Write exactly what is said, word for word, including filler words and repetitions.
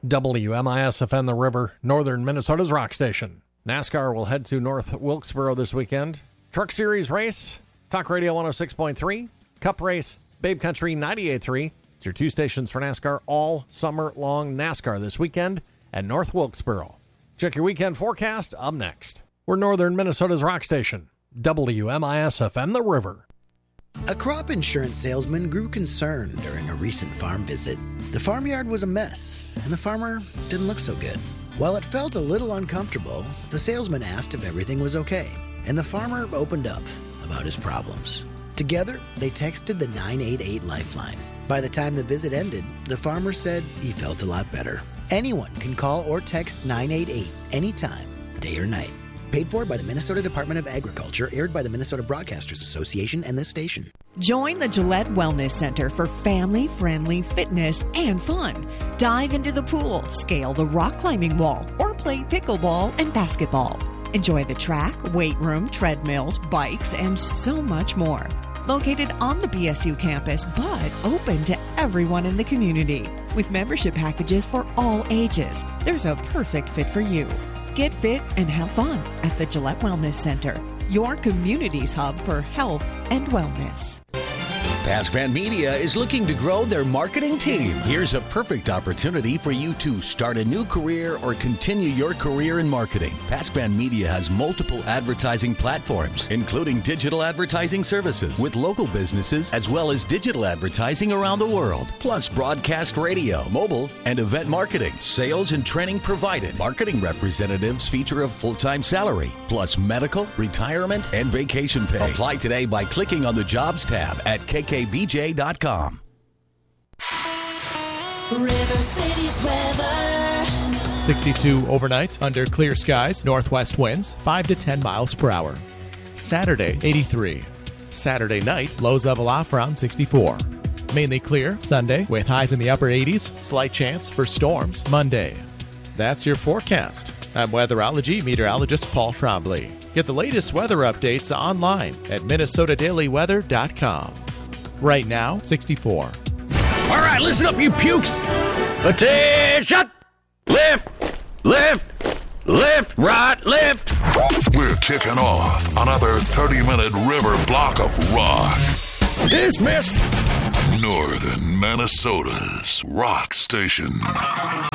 W M I S F M The River, northern Minnesota's rock station. NASCAR will head to North Wilkesboro this weekend. Truck Series race, Talk Radio one oh six point three. Cup race, Babe Country ninety-eight point three. It's your two stations for NASCAR all summer long. NASCAR this weekend at North Wilkesboro. Check your weekend forecast up next. We're northern Minnesota's rock station, W M I S F M The River. A crop insurance salesman grew concerned during a recent farm visit. The farmyard was a mess, and the farmer didn't look so good. While it felt a little uncomfortable, the salesman asked if everything was okay, and the farmer opened up about his problems. Together, they texted the nine eight eight Lifeline. By the time the visit ended, the farmer said he felt a lot better. Anyone can call or text nine eight eight anytime, day or night. Paid for by the Minnesota Department of Agriculture, aired by the Minnesota Broadcasters Association and this station. Join the Gillette Wellness Center for family-friendly fitness and fun. Dive into the pool, scale the rock climbing wall, or play pickleball and basketball. Enjoy the track, weight room, treadmills, bikes, and so much more. Located on the B S U campus, but open to everyone in the community. With membership packages for all ages, there's a perfect fit for you. Get fit and have fun at the Gillette Wellness Center, your community's hub for health and wellness. Pasquan Media is looking to grow their marketing team. Here's a perfect opportunity for you to start a new career or continue your career in marketing. Pasquan Media has multiple advertising platforms, including digital advertising services with local businesses, as well as digital advertising around the world, plus broadcast radio, mobile, and event marketing. Sales and training provided. Marketing representatives feature a full-time salary, plus medical, retirement, and vacation pay. Apply today by clicking on the Jobs tab at K K B J dot com. River City's weather. sixty-two overnight under clear skies, northwest winds five to ten miles per hour. Saturday, eighty-three. Saturday night, lows level off around sixty-four. Mainly clear Sunday with highs in the upper eighties, slight chance for storms Monday. That's your forecast. I'm weatherology meteorologist Paul Trombley. Get the latest weather updates online at minnesota daily weather dot com. Right now, sixty-four. All right, listen up, you pukes. Attention! Lift, lift, lift, right, lift. We're kicking off another thirty-minute river block of rock. Dismissed. Northern Minnesota's rock station.